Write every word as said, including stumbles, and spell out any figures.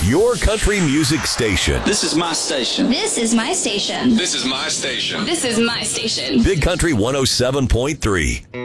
Your country music station. This is my station. This is my station. This is my station. This is my station. Big Country one oh seven point three.